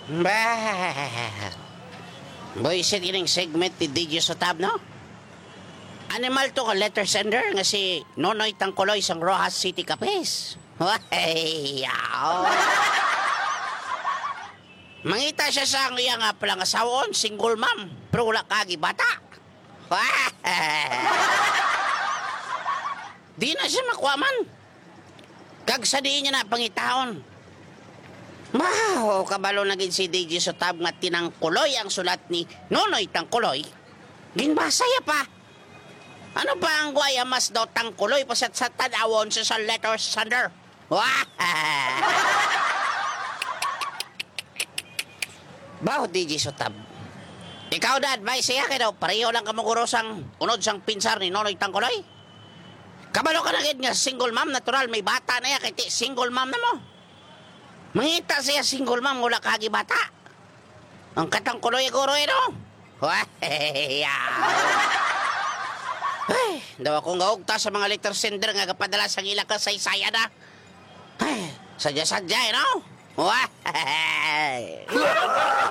Bah! Boyset ining segment ni DJ Sotab, no? Animal to ka letter sender nga si Nonoy Tangkuloy sang Rojas City Capes. Hey, yaw! Mangita siya sa ang iya nga palang asawon, single mom, pero wala kagi bata. Di na siya makwaman. Kagsadiin niya na pangitaon. Wow, kabalo na gid si DJ Sotab nga tinangkuloy ang sulat ni Nonoy Tangkuloy. Ginbasaya pa. Ano ba ang guaya mas daw tangkuloy pa sa tanawon sa letter sender? Baho, DJ Sotab. Ikaw na advice siya kaya daw, pareho lang kamuguro sang unod sang pinsar ni Nonoy Tangkuloy. Kabalo ka na gid nga single mom, natural, may bata na ya, kaya single mom na mo. Mangita siya single mom, wala kagi bata. Ang katangkuloy guro no? Ay, daw akong gaugta sa mga letter sender nga kapadala sa ila ka saysaya na. Ay, sadya-sadya, no?